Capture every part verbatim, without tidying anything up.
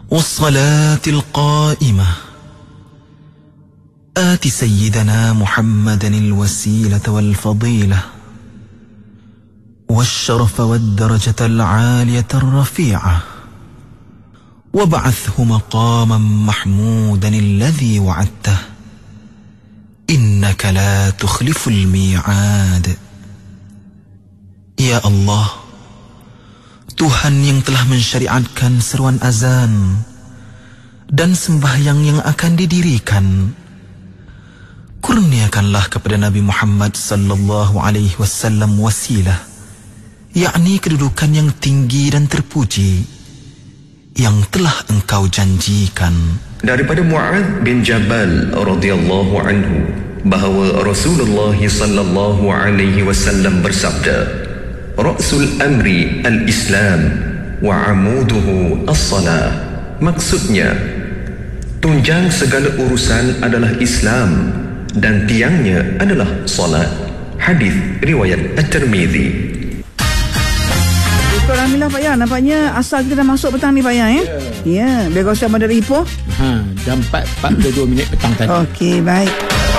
والصلاة القائمة آت سيدنا محمدا الوسيلة والفضيلة والشرف والدرجة العالية الرفيعة وابعثه مقاما محمودا الذي وعدته إنك لا تخلف الميعاد. Ya Allah, Tuhan yang telah mensyariatkan seruan azan dan sembahyang yang akan didirikan, kurniakanlah kepada Nabi Muhammad sallallahu alaihi wasallam wasilah, yakni kedudukan yang tinggi dan terpuji yang telah engkau janjikan. Daripada Mu'adz bin Jabal radhiyallahu anhu bahawa Rasulullah sallallahu alaihi wasallam bersabda, Ra'sul amri al-Islam wa amuduhu as-salah. Maksudnya, tunjang segala urusan adalah Islam dan tiangnya adalah salat. Hadis riwayat At-Tirmizi. Alhamdulillah Pak Ya, nampaknya asal kita dah masuk petang ni Pak Ya, eh? Ya, yeah. Biar kau sama dari Ipoh. Ha, jam empat empat puluh dua minit petang tadi. Okey, baik.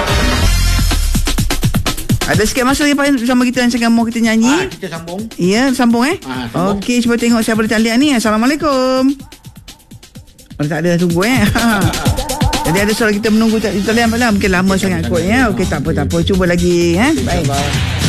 Ada sikit masa lagi Pak Ya bersama kita dan cakap mau kita nyanyi. Ha, kita sambung. Ya, sambung eh. Ha, sambung. Okey, cuba tengok siapa ada talian ni. Assalamualaikum. Oh, tak ada, tunggu eh. Jadi ada suara kita menunggu talian Pak Ya. Mungkin lama sangat kot ya. Okey, tak apa tak apa. Cuba lagi eh. Baik.